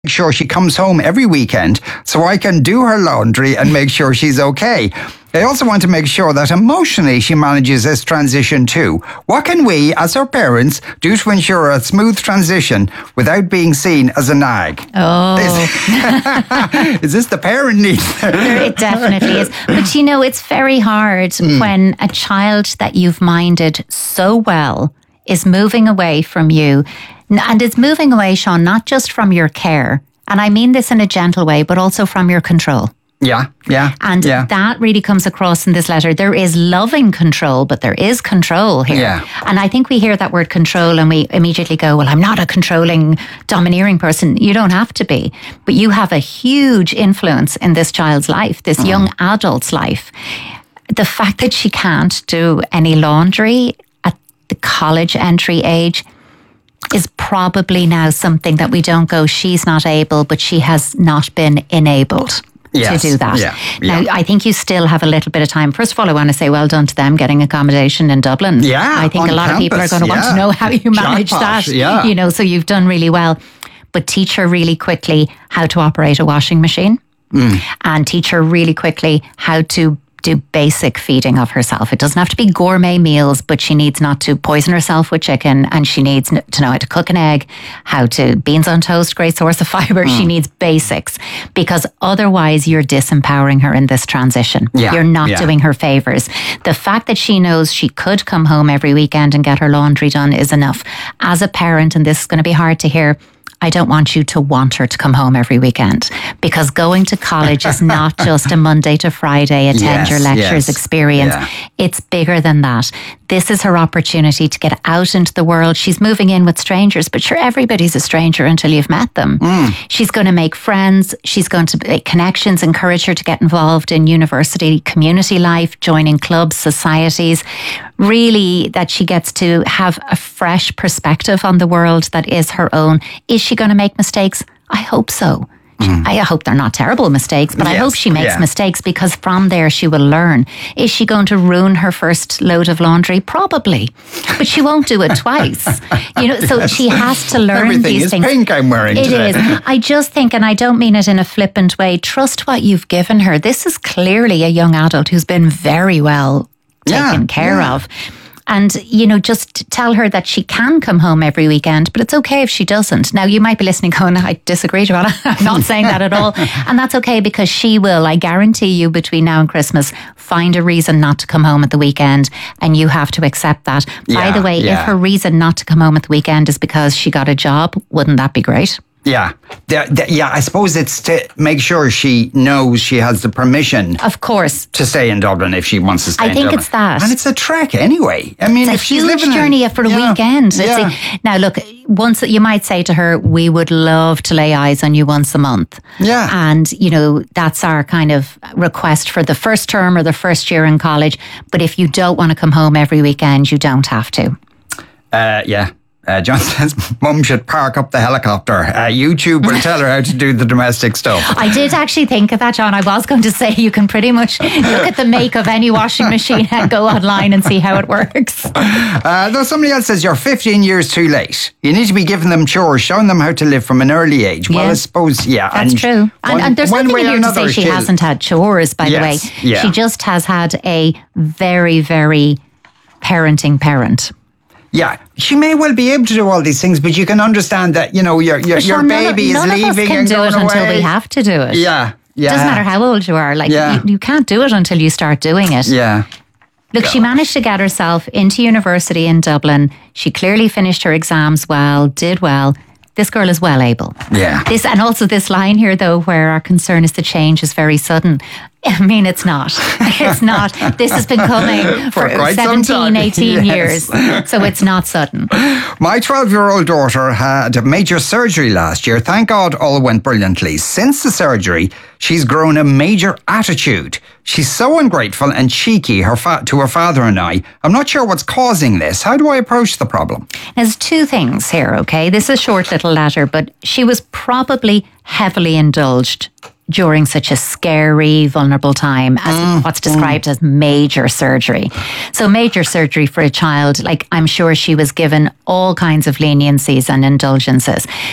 sure she comes home every weekend so I can do her laundry and make sure she's okay. I also want to make sure that emotionally she manages this transition too. What can we, as her parents, do to ensure a smooth transition without being seen as a nag? Oh. Is this the parent need? It definitely is. But you know, it's very hard when a child that you've minded so well is moving away from you. And it's moving away, Sean, not just from your care. And I mean this in a gentle way, but also from your control. Yeah. And that really comes across in this letter. There is loving control, but there is control here. Yeah. And I think we hear that word control and we immediately go, well, I'm not a controlling, domineering person. You don't have to be. But you have a huge influence in this child's life, this young adult's life. The fact that she can't do any laundry at the college entry age is probably now something that we don't go, she's not able, but she has not been enabled. Yes. To do that. Yeah. Now, I think you still have a little bit of time. First of all, I want to say well done to them getting accommodation in Dublin. Yeah, I think a lot of people are going to want to know how you manage that. Yeah. You know, so you've done really well. But teach her really quickly how to operate a washing machine and teach her really quickly how to do basic feeding of herself. It doesn't have to be gourmet meals, but she needs not to poison herself with chicken, and she needs to know how to cook an egg, beans on toast, great source of fiber. She needs basics, because otherwise you're disempowering her in this transition. Yeah. You're not doing her favors. The fact that she knows she could come home every weekend and get her laundry done is enough. As a parent, and this is going to be hard to hear, I don't want you to want her to come home every weekend, because going to college is not just a Monday to Friday, attend your lectures experience. Yeah. It's bigger than that. This is her opportunity to get out into the world. She's moving in with strangers, but sure, everybody's a stranger until you've met them. She's going to make friends. She's going to make connections, encourage her to get involved in university, community life, joining clubs, societies. Really, that she gets to have a fresh perspective on the world that is her own. Is she going to make mistakes? I hope so. I hope they're not terrible mistakes, but I hope she makes mistakes, because from there she will learn. Is she going to ruin her first load of laundry? Probably, but she won't do it twice. You know, so she has to learn Everything these is things. pink I'm wearing It today. is. I just think, and I don't mean it in a flippant way, trust what you've given her. This is clearly a young adult who's been very well taken care of. And, you know, just tell her that she can come home every weekend, but it's okay if she doesn't. Now, you might be listening going, I disagree, Joanna. I'm not saying that at all. And that's okay, because she will, I guarantee you, between now and Christmas, find a reason not to come home at the weekend. And you have to accept that. By the way, if her reason not to come home at the weekend is because she got a job, wouldn't that be great? Yeah. I suppose it's to make sure she knows she has the permission. Of course. To stay in Dublin if she wants to stay in Dublin. I think it's that. And it's a trek anyway. I mean, it's if a she's huge living journey for a weekend. Yeah. Now, look, once you might say to her, we would love to lay eyes on you once a month. Yeah. And, you know, that's our kind of request for the first term or the first year in college. But if you don't want to come home every weekend, you don't have to. John says Mum should park up the helicopter. YouTube will tell her how to do the domestic stuff. I did actually think of that, John. I was going to say you can pretty much look at the make of any washing machine and go online and see how it works. Though somebody else says you're 15 years too late. You need to be giving them chores, showing them how to live from an early age. Well, I suppose, That's true. And there's nothing in here to say she hasn't had chores, by the way. Yeah. She just has had a very, very parenting parent. Yeah, she may well be able to do all these things, but you can understand that, you know, your baby is leaving and going away. None of us can do it until we have to do it. Yeah. It doesn't matter how old you are. Like, you can't do it until you start doing it. Yeah. Look, she managed to get herself into university in Dublin. She clearly finished her exams well, did well. This girl is well able. Yeah. And also this line here, though, where our concern is the change is very sudden. I mean, it's not. It's not. This has been coming for 17, 18 years. So it's not sudden. My 12-year-old daughter had a major surgery last year. Thank God all went brilliantly. Since the surgery, she's grown a major attitude. She's so ungrateful and cheeky to her father and I. I'm not sure what's causing this. How do I approach the problem? There's two things here, okay? This is a short little letter, but she was probably heavily indulged during such a scary, vulnerable time as what's described as major surgery. So major surgery for a child, like I'm sure she was given all kinds of leniencies and indulgences.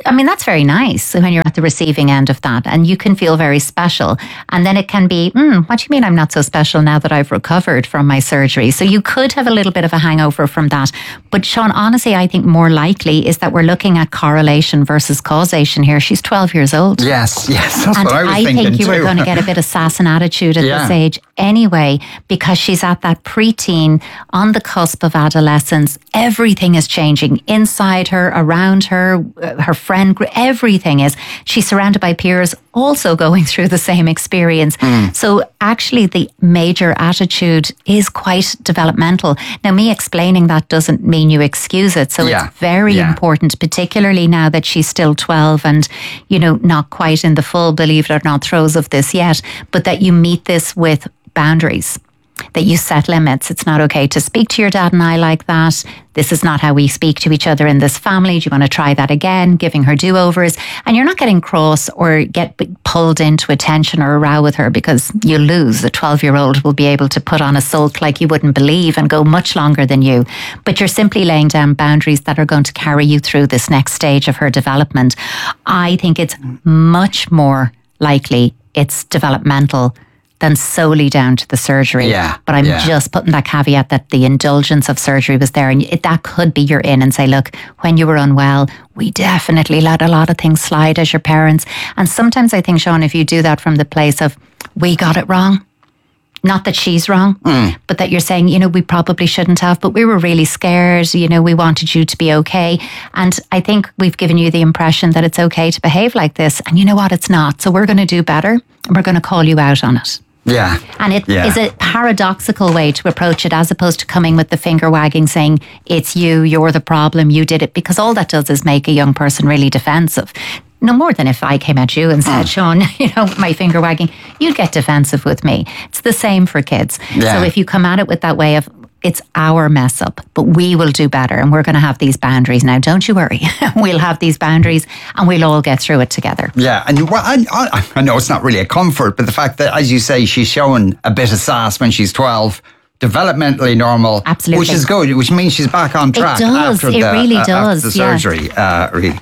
I mean, that's very nice when you're at the receiving end of that, and you can feel very special. And then it can be, what do you mean I'm not so special now that I've recovered from my surgery? So you could have a little bit of a hangover from that. But Sean, honestly, I think more likely is that we're looking at correlation versus causation here. She's 12 years old. Yes, that's and what I was thinking think you too. were going to get a bit of sass and attitude at this age anyway, because she's at that preteen, on the cusp of adolescence. Everything is changing inside her, around her, her friend group, everything is. She's surrounded by peers also going through the same experience. So actually the major attitude is quite developmental. Now, me explaining that doesn't mean you excuse it. So it's very important, particularly now that she's still 12 and, you know, not quite in the full, believe it or not, throes of this yet, but that you meet this with boundaries, that you set limits. It's not okay to speak to your dad and I like that. This is not how we speak to each other in this family. Do you want to try that again? Giving her do-overs. And you're not getting cross or get pulled into a tension or a row with her, because you lose. A 12-year-old will be able to put on a sulk like you wouldn't believe and go much longer than you. But you're simply laying down boundaries that are going to carry you through this next stage of her development. I think it's much more likely it's developmental than solely down to the surgery. But I'm just putting that caveat that the indulgence of surgery was there, and that could be your in and say, look, when you were unwell, we definitely let a lot of things slide as your parents. And sometimes I think, Sean, if you do that from the place of, we got it wrong, not that she's wrong, but that you're saying, you know, we probably shouldn't have, but we were really scared, you know, we wanted you to be okay. And I think we've given you the impression that it's okay to behave like this. And you know what? It's not. So we're going to do better, and we're going to call you out on it. And it is a paradoxical way to approach it, as opposed to coming with the finger wagging saying, it's you, you're the problem, you did it, because all that does is make a young person really defensive. No more than if I came at you and said, Sean, you know, my finger wagging, you'd get defensive with me. It's the same for kids. So if you come at it with that way of, it's our mess up, but we will do better, and we're going to have these boundaries now. Don't you worry. We'll have these boundaries and we'll all get through it together. And well, I know it's not really a comfort, but the fact that, as you say, she's showing a bit of sass when she's 12, developmentally normal, absolutely, which is good, which means she's back on track. It does. After the surgery. Really.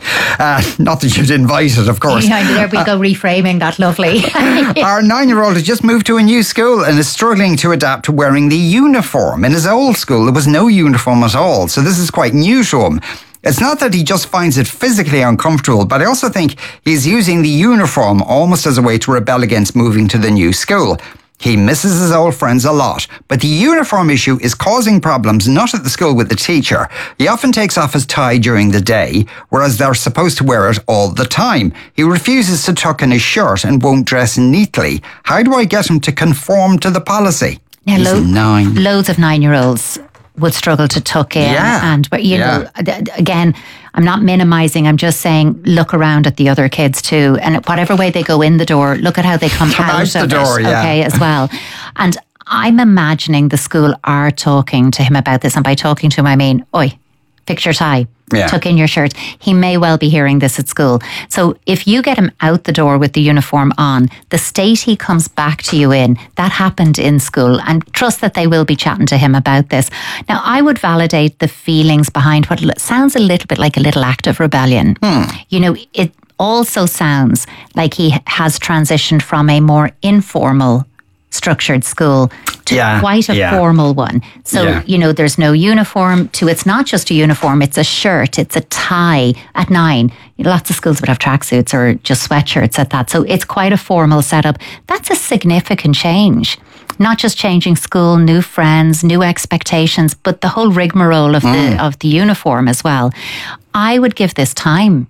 Not that you'd invite it, of course. There we go, reframing that, lovely. Our 9-year-old has just moved to a new school and is struggling to adapt to wearing the uniform. In his old school, there was no uniform at all, so this is quite new to him. It's not that he just finds it physically uncomfortable, but I also think he's using the uniform almost as a way to rebel against moving to the new school. He misses his old friends a lot, but the uniform issue is causing problems not at the school with the teacher. He often takes off his tie during the day, whereas they're supposed to wear it all the time. He refuses to tuck in his shirt and won't dress neatly. How do I get him to conform to the policy? Now, He's 9. Loads of 9-year-olds would struggle to tuck in. But you know, again, I'm not minimizing. I'm just saying, look around at the other kids too, and whatever way they go in the door, look at how they come out of the door. Okay, as well. And I'm imagining the school are talking to him about this, and by talking to him, I mean, oi, fix your tie. Tuck in your shirt. He may well be hearing this at school. So if you get him out the door with the uniform on, the state he comes back to you in, that happened in school, and trust that they will be chatting to him about this. Now, I would validate the feelings behind what sounds a little bit like a little act of rebellion. You know, it also sounds like he has transitioned from a more informal structured school to quite a formal one. So, you know, there's no uniform to, it's not just a uniform, it's a shirt, it's a tie at 9. Lots of schools would have tracksuits or just sweatshirts at that. So it's quite a formal setup. That's a significant change. Not just changing school, new friends, new expectations, but the whole rigmarole of the uniform as well. I would give this time.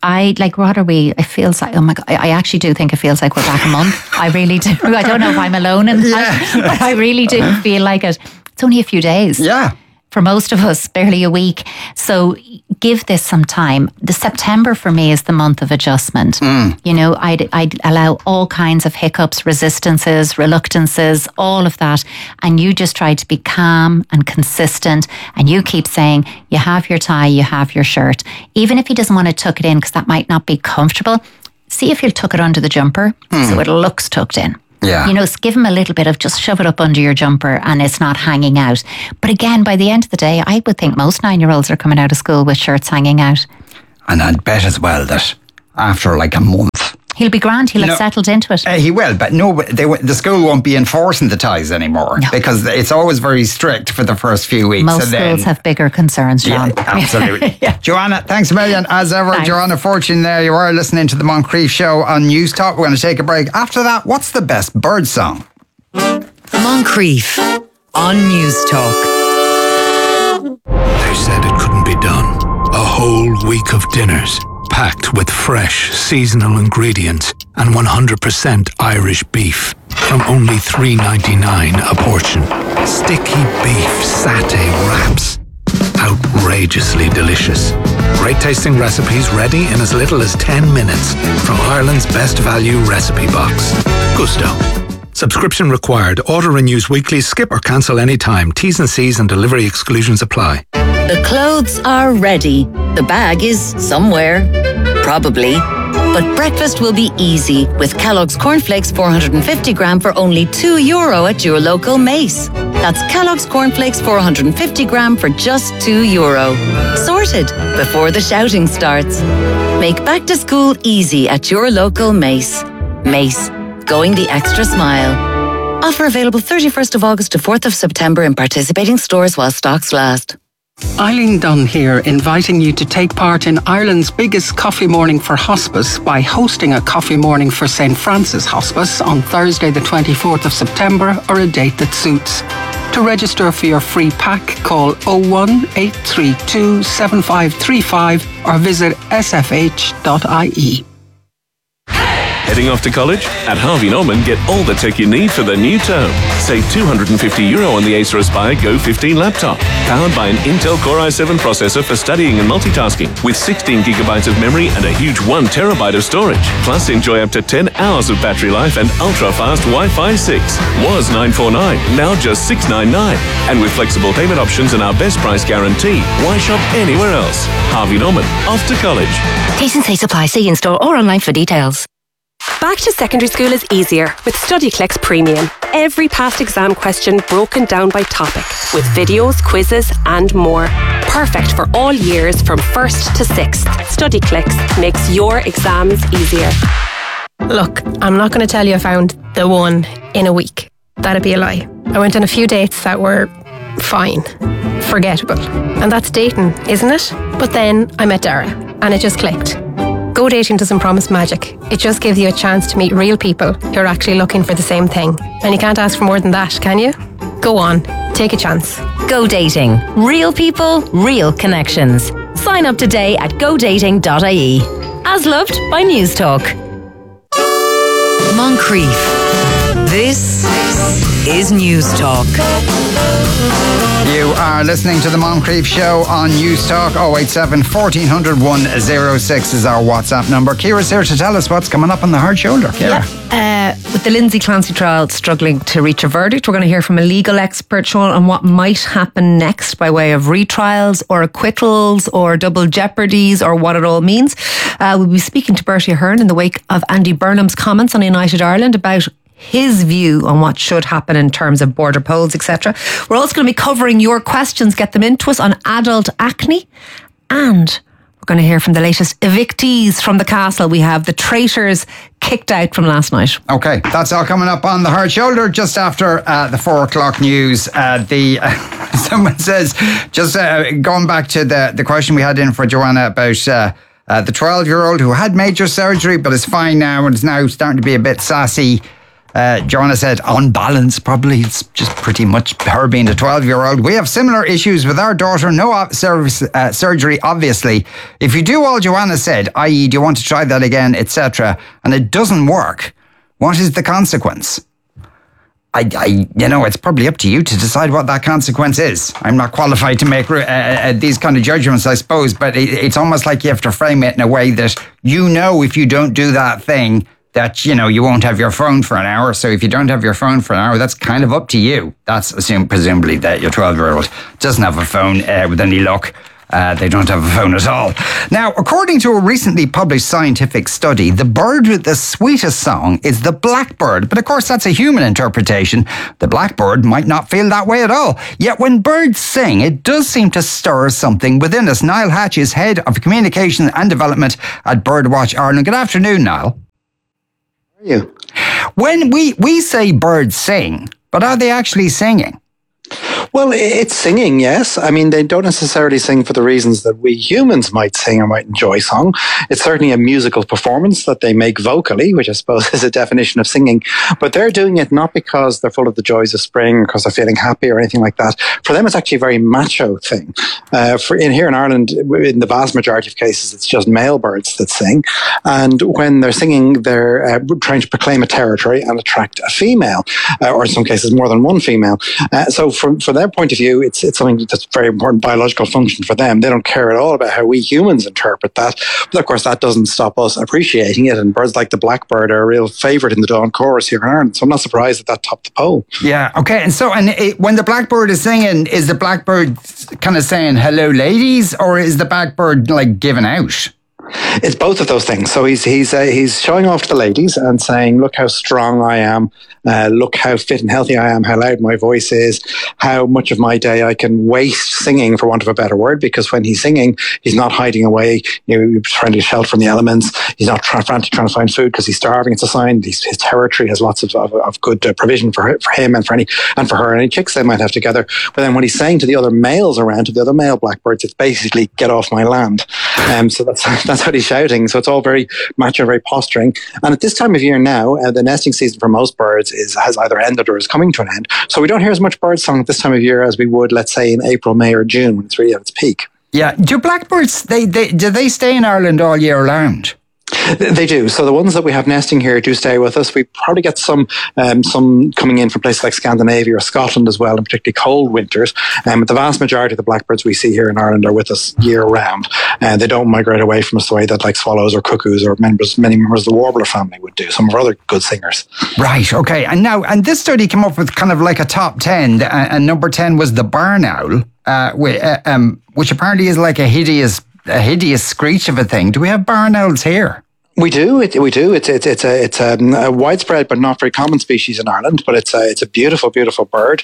What are we? It feels like, oh my God, I actually do think it feels like we're back a month. I really do. I don't know if I'm alone in that, but I really do feel like it. It's only a few days. For most of us, barely a week. So give this some time. The September for me is the month of adjustment. You know, I'd allow all kinds of hiccups, resistances, reluctances, all of that. And you just try to be calm and consistent. And you keep saying, you have your tie, you have your shirt. Even if he doesn't want to tuck it in, because that might not be comfortable, see if he'll tuck it under the jumper so it looks tucked in. You know, give him a little bit of just shove it up under your jumper and it's not hanging out. But again, by the end of the day, I would think most 9-year-olds are coming out of school with shirts hanging out. And I'd bet as well that after like a month, He'll be grand. He'll have settled into it. He will, but no, the school won't be enforcing the ties anymore because it's always very strict for the first few weeks. Most schools have bigger concerns, John. Yeah, absolutely. Joanna, thanks a million. As ever, thanks. Joanna Fortune there. You are listening to the Moncrief Show on News Talk. We're going to take a break. After that, what's the best bird song? Moncrief on News Talk. They said it couldn't be done. A whole week of dinners, packed with fresh, seasonal ingredients and 100% Irish beef from only $3.99 a portion. Sticky beef satay wraps. Outrageously delicious. Great tasting recipes ready in as little as 10 minutes from Ireland's best value recipe box. Gusto. Subscription required. Order renews weekly. Skip or cancel anytime. T's and C's and delivery exclusions apply. The clothes are ready. The bag is somewhere. Probably. But breakfast will be easy with Kellogg's Cornflakes 450 gram for only €2 at your local Mace. That's Kellogg's Cornflakes 450 gram for just €2. Sorted before the shouting starts. Make back to school easy at your local Mace. Mace. Going the extra mile. Offer available 31st of August to 4th of September in participating stores while stocks last. Eileen Dunn here, inviting you to take part in Ireland's biggest coffee morning for hospice by hosting a coffee morning for St. Francis Hospice on Thursday the 24th of September or a date that suits. To register for your free pack, call 01 832 7535 or visit sfh.ie. Heading off to college? At Harvey Norman, get all the tech you need for the new term. Save €250 on the Acer Aspire Go 15 laptop. Powered by an Intel Core i7 processor for studying and multitasking, with 16 gigabytes of memory and a huge 1 terabyte of storage. Plus, enjoy up to 10 hours of battery life and ultra-fast Wi-Fi 6. Was $949, now just $699. And with flexible payment options and our best price guarantee, why shop anywhere else? Harvey Norman, off to college. T&C supply. See in-store or online for details. Back to secondary school is easier with StudyClicks Premium. Every past exam question broken down by topic, with videos, quizzes and more. Perfect for all years from 1st to 6th. StudyClicks makes your exams easier. Look, I'm not going to tell you I found the one in a week. That'd be a lie. I went on a few dates that were fine, forgettable. And that's dating, isn't it? But then I met Dara and it just clicked. Go Dating doesn't promise magic. It just gives you a chance to meet real people who are actually looking for the same thing. And you can't ask for more than that, can you? Go on, take a chance. Go Dating. Real people, real connections. Sign up today at godating.ie. As loved by News Talk. Moncrief. This is News Talk. You are listening to the Moncrief Show on News Talk. 087 1400 106 is our WhatsApp number. Ciara's here to tell us what's coming up on the hard shoulder. Ciara. With the Lindsay Clancy trial struggling to reach a verdict, we're going to hear from a legal expert, Sean, on what might happen next by way of retrials or acquittals or double jeopardies or what it all means. We'll be speaking to Bertie Ahern in the wake of Andy Burnham's comments on United Ireland about his view on what should happen in terms of border polls, etc. We're also going to be covering your questions. Get them into us on adult acne. And we're going to hear from the latest evictees from the castle. We have the traitors kicked out from last night. Okay, that's all coming up on the hard shoulder just after the 4 o'clock news. Someone says, just going back to the question we had in for Joanna about the 12-year-old who had major surgery but is fine now and is now starting to be a bit sassy. Joanna said, on balance, probably it's just pretty much her being a 12-year-old. We have similar issues with our daughter. No surgery, obviously. If you do all Joanna said, i.e., do you want to try that again, etc., and it doesn't work, what is the consequence? It's probably up to you to decide what that consequence is. I'm not qualified to make these kind of judgments, I suppose, but it's almost like you have to frame it in a way that if you don't do that thing, that, you won't have your phone for an hour. So if you don't have your phone for an hour, that's kind of up to you. That's presumably that your 12-year-old doesn't have a phone with any luck. They don't have a phone at all. Now, according to a recently published scientific study, the bird with the sweetest song is the blackbird. But of course, that's a human interpretation. The blackbird might not feel that way at all. Yet when birds sing, it does seem to stir something within us. Niall Hatch is Head of Communication and Development at Birdwatch Ireland. Good afternoon, Niall. How are you? When we say birds sing, but are they actually singing? Well, it's singing, yes. I mean, they don't necessarily sing for the reasons that we humans might sing or might enjoy song. It's certainly a musical performance that they make vocally, which I suppose is a definition of singing. But they're doing it not because they're full of the joys of spring, because they're feeling happy or anything like that. For them, it's actually a very macho thing. Here in Ireland, in the vast majority of cases, it's just male birds that sing. And when they're singing, they're trying to proclaim a territory and attract a female, or in some cases more than one female. So from their point of view, it's something that's a very important biological function for them. They don't care at all about how we humans interpret that. But of course, that doesn't stop us appreciating it. And birds like the blackbird are a real favourite in the dawn chorus here in Ireland. So I'm not surprised that topped the poll. Yeah, okay. And so, when the blackbird is singing, is the blackbird kind of saying, hello, ladies? Or is the blackbird like giving out? It's both of those things. So he's showing off to the ladies and saying, look how strong I am. Look how fit and healthy I am, how loud my voice is, how much of my day I can waste singing, for want of a better word, because when he's singing, he's not hiding away, trying to shelter from the elements. He's not frantically trying to find food because he's starving. It's a sign his territory has lots of good provision for him and for her, any chicks they might have together. But then when he's saying to the other males around, to the other male blackbirds, it's basically, get off my land. So that's what he's shouting. So it's all very macho, very posturing. And at this time of year now, the nesting season for most birds has either ended or is coming to an end. So we don't hear as much bird song at this time of year as we would, let's say, in April, May or June, when it's really at its peak. Yeah. Do blackbirds, do they stay in Ireland all year round? They do. So the ones that we have nesting here do stay with us. We probably get some coming in from places like Scandinavia or Scotland as well, and particularly cold winters. But the vast majority of the blackbirds we see here in Ireland are with us year round. They don't migrate away from us the way that like swallows or cuckoos or many members of the warbler family would do. Some of our other good singers. Right. Okay. And this study came up with kind of like a top 10, and number 10 was the barn owl, which apparently is like a hideous screech of a thing. Do we have barn owls here? We do. It's a widespread but not very common species in Ireland. But it's a beautiful, beautiful bird.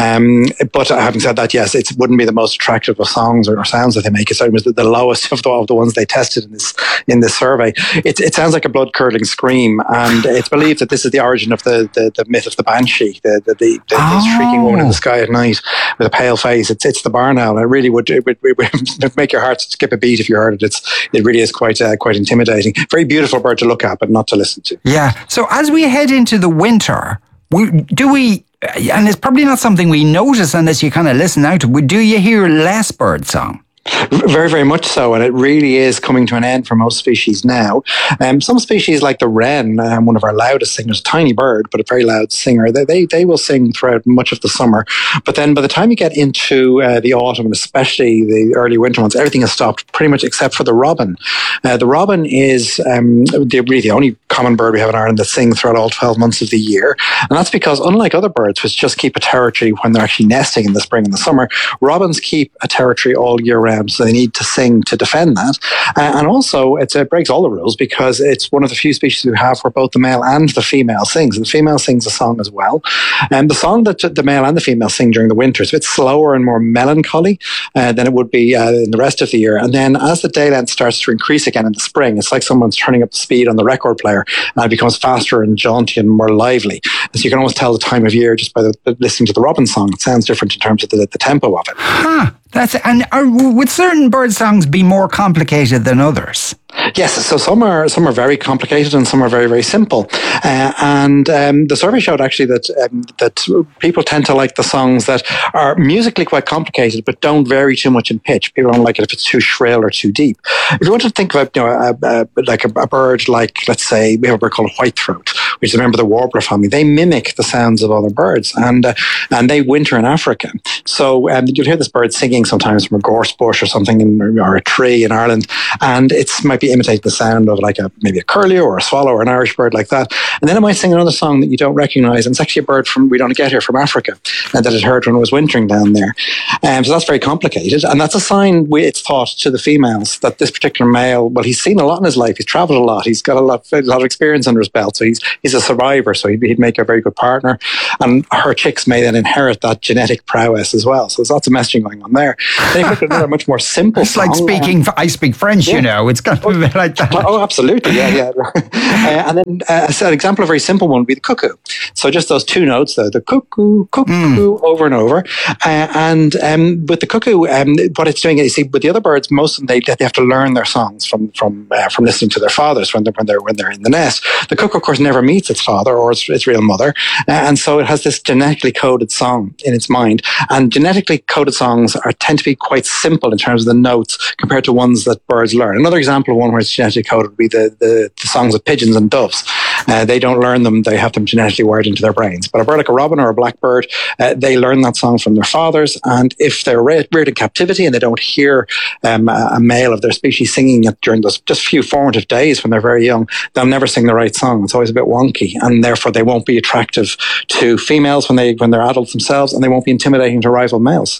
But having said that, yes, it wouldn't be the most attractive of songs or sounds that they make. It certainly was the lowest of the ones they tested in this survey. It sounds like a blood curdling scream, and it's believed that this is the origin of the myth of the banshee, the shrieking woman in the sky at night with a pale face. It's the barn owl. It really would make your heart skip a beat if you heard it. It really is quite intimidating. Very beautiful bird to look at, but not to listen to. Yeah. So as we head into the winter, and it's probably not something we notice unless you kind of listen out to, do you hear less bird song? Very, very much so, and it really is coming to an end for most species now. Some species like the wren, one of our loudest singers, a tiny bird, but a very loud singer, they will sing throughout much of the summer. But then by the time you get into the autumn, and especially the early winter months, everything has stopped pretty much except for the robin. The robin is really the only common bird we have in Ireland that sings throughout all 12 months of the year. And that's because, unlike other birds, which just keep a territory when they're actually nesting in the spring and the summer, robins keep a territory all year round. So they need to sing to defend that. And also, it breaks all the rules because it's one of the few species we have where both the male and the female sings. And the female sings a song as well. And the song that the male and the female sing during the winter is a bit slower and more melancholy than it would be in the rest of the year. And then as the day length starts to increase again in the spring, it's like someone's turning up the speed on the record player, and it becomes faster and jaunty and more lively. And so you can almost tell the time of year just by listening to the robin song. It sounds different in terms of the tempo of it. Huh. Would certain bird songs be more complicated than others? Yes, so some are very complicated and some are very, very simple. And the survey showed actually that people tend to like the songs that are musically quite complicated but don't vary too much in pitch. People don't like it if it's too shrill or too deep. If you want to think about like a bird like, let's say, we have a bird called whitethroat, which is a member of the warbler family. They mimic the sounds of other birds, and they winter in Africa. So you'll hear this bird singing sing sometimes from a gorse bush or something, or a tree in Ireland, and it might be imitating the sound of like maybe a curlew or a swallow or an Irish bird like that. And then it might sing another song that you don't recognise, and it's actually a bird we don't get here from Africa, and that it heard when it was wintering down there. So that's very complicated, and that's a sign it's thought to the females that this particular male, well, he's seen a lot in his life, he's travelled a lot, he's got a lot of experience under his belt, so he's a survivor, so he'd make a very good partner, and her chicks may then inherit that genetic prowess as well. So there's lots of messaging going on there. Then you look at another much more simple it's song. Like I speak French, you know, it's kind of a bit like that. Oh, absolutely, yeah. And then an example of a very simple one would be the cuckoo. So just those two notes there, the cuckoo, over and over. And with the cuckoo, what it's doing is, you see, with the other birds, most of them, they have to learn their songs from listening to their fathers when they're in the nest. The cuckoo, of course, never meets its father or its real mother, and so it has this genetically coded song in its mind. And genetically coded songs tend to be quite simple in terms of the notes compared to ones that birds learn. Another example of one where it's genetically coded would be the songs of pigeons and doves. They don't learn them; they have them genetically wired into their brains. But a bird like a robin or a blackbird, they learn that song from their fathers, and if they're reared in captivity and they don't hear a male of their species singing it during those just few formative days when they're very young, they'll never sing the right song. It's always a bit wonky, and therefore they won't be attractive to females when they're adults themselves, and they won't be intimidating to rival males.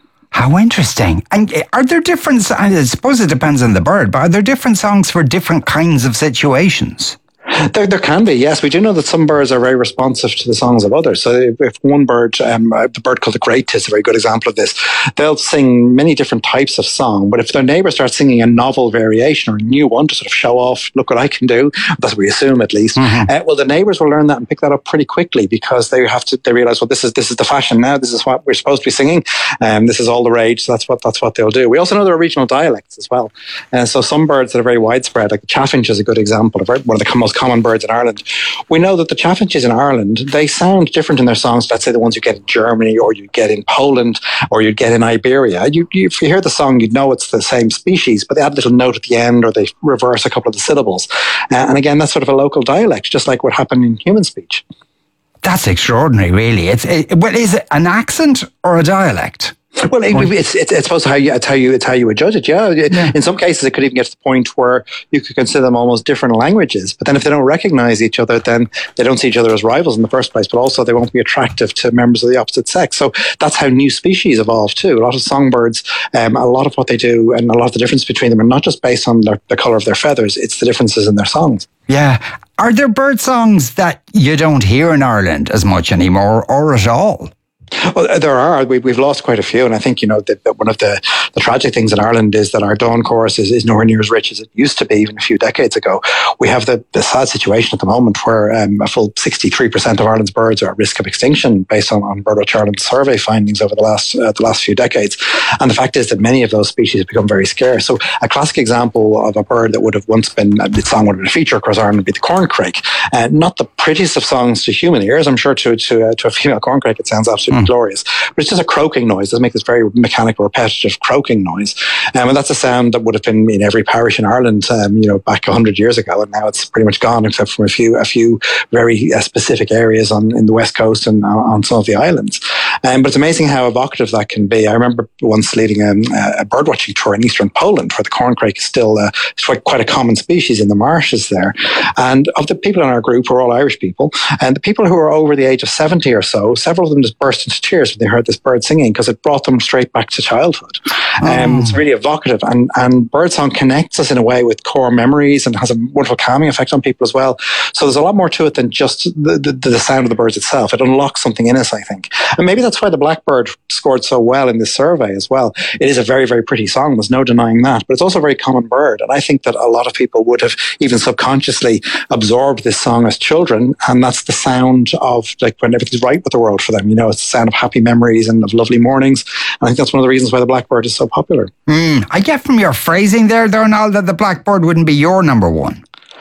How interesting. And are there different, I suppose it depends on the bird, but are there different songs for different kinds of situations? There can be, yes. We do know that some birds are very responsive to the songs of others. So if one bird, the bird called the great tit is a very good example of this, they'll sing many different types of song, but if their neighbour starts singing a novel variation or a new one to sort of show off, look what I can do, that's what we assume at least, well, the neighbours will learn that and pick that up pretty quickly, because they realise, well, this is the fashion now, this is what we're supposed to be singing, this is all the rage, so that's what they'll do. We also know there are regional dialects as well. So some birds that are very widespread, like the chaffinch is a good example of one of the most common birds in Ireland. We know that the chaffinches in Ireland, they sound different in their songs, let's say the ones you get in Germany or you get in Poland or you get in Iberia. If you hear the song, you'd know it's the same species, but they add a little note at the end or they reverse a couple of the syllables. And again, that's sort of a local dialect, just like what happened in human speech. That's extraordinary, really. Is it an accent or a dialect? Well, it's supposed to it's how you would judge it. Yeah. In some cases, it could even get to the point where you could consider them almost different languages. But then, if they don't recognise each other, then they don't see each other as rivals in the first place. But also, they won't be attractive to members of the opposite sex. So that's how new species evolve too. A lot of songbirds, a lot of what they do, and a lot of the difference between them are not just based on the colour of their feathers. It's the differences in their songs. Yeah. Are there bird songs that you don't hear in Ireland as much anymore, or at all? Well, there are. We've lost quite a few, and I think that one of the tragic things in Ireland is that our dawn chorus is nowhere near as rich as it used to be even a few decades ago. We have the sad situation at the moment where a full 63% of Ireland's birds are at risk of extinction based on Birdwatch Ireland's survey findings over the last few decades. And the fact is that many of those species have become very scarce. So a classic example of a bird that would have once been, its song would have been a feature across Ireland would be the corncrake. Not the prettiest of songs to human ears. I'm sure to a female corncrake it sounds absolutely glorious, but it's just a croaking noise. It does make this very mechanical, repetitive croaking noise, and that's a sound that would have been in every parish in Ireland, back 100 years ago, and now it's pretty much gone, except for a few very specific areas in the west coast and on some of the islands. But it's amazing how evocative that can be. I remember once leading a birdwatching tour in eastern Poland, where the corncrake is still quite a common species in the marshes there. And of the people in our group were all Irish people, and the people who were over the age of 70 or so, several of them just burst into tears when they heard this bird singing, because it brought them straight back to childhood. It's really evocative, and birdsong connects us in a way with core memories and has a wonderful calming effect on people as well. So there's a lot more to it than just the sound of the birds itself. It unlocks something in us, I think. And maybe that's why the blackbird scored so well in this survey as well. It is a very, very pretty song. There's no denying that. But it's also a very common bird. And I think that a lot of people would have even subconsciously absorbed this song as children. And that's the sound of when everything's right with the world for them. It's the sound of happy memories and of lovely mornings. And I think that's one of the reasons why the blackbird is so popular. I get from your phrasing there, Donald, that the blackbird wouldn't be your number one.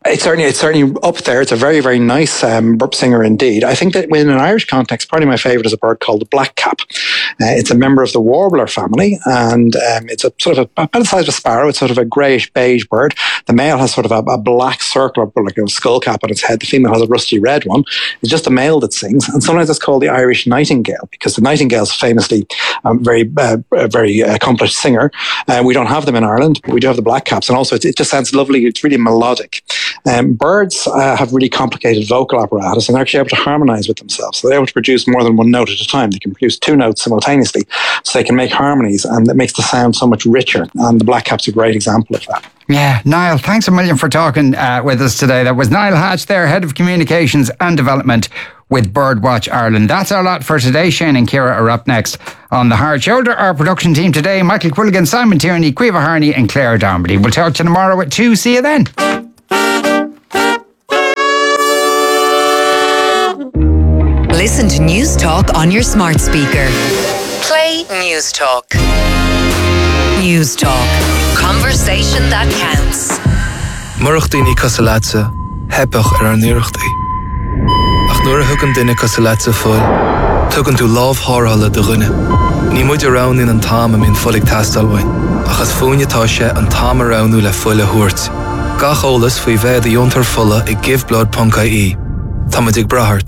It's certainly up there. It's a very, very nice singer indeed. I think that in an Irish context, probably my favourite is a bird called the blackcap. It's a member of the warbler family, and it's a sort of about the size of a sparrow. It's sort of a greyish beige bird. The male has sort of a black circle, like a skull cap on its head. The female has a rusty red one. It's just the male that sings, and sometimes it's called the Irish nightingale because the nightingale is famously very accomplished singer. We don't have them in Ireland, but we do have the blackcaps, and also it just sounds lovely. It's really melodic. Birds have really complicated vocal apparatus and they're actually able to harmonise with themselves. So they're able to produce more than one note at a time. They can produce two notes simultaneously, so they can make harmonies, and that makes the sound so much richer. And the blackcap's a great example of that. Yeah, Niall, thanks a million for talking with us today. That was Niall Hatch there, Head of Communications and Development with Birdwatch Ireland. That's our lot for today. Shane and Ciara are up next on The Hard Shoulder. Our production team today, Michael Quilligan, Simon Tierney, Caoimhe Harney and Claire Darmody. We'll talk to you tomorrow at 2. See you then. Listen to News Talk on your smart speaker. Play News Talk. News Talk. Conversation that counts. Murachtaí Casalatsa, Hepach Nirachtaí. Ach nuair a thugann duine Casalatsa fuil, tugann tú lámh thárthala do dhuine. Ní muid around in an táim mín fulig tastalhain, ach as fúinetá sé an táim aroundú le fuile thuairt. Gach ólas faoi bheith a diontar fulla I giveblood.ie. Tá muid ag brathart.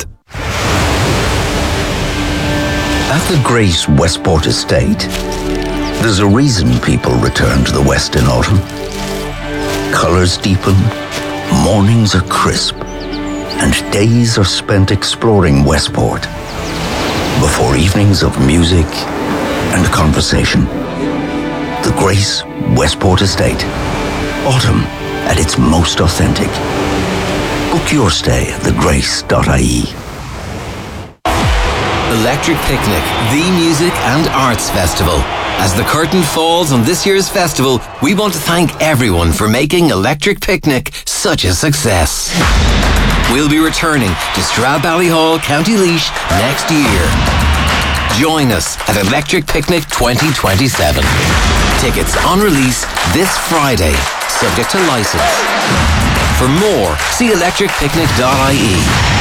At the great Westport Estate, there's a reason people return to the West in autumn. Colours deepen, mornings are crisp, and days are spent exploring Westport before evenings of music and conversation. The great Westport Estate. Autumn at its most authentic. Book your stay at thegrace.ie. Electric Picnic, the music and arts festival. As the curtain falls on this year's festival, we want to thank everyone for making Electric Picnic such a success. We'll be returning to Stradbally, County Laois next year. Join us at Electric Picnic 2027. Tickets on release this Friday, subject to licence. For more, see electricpicnic.ie.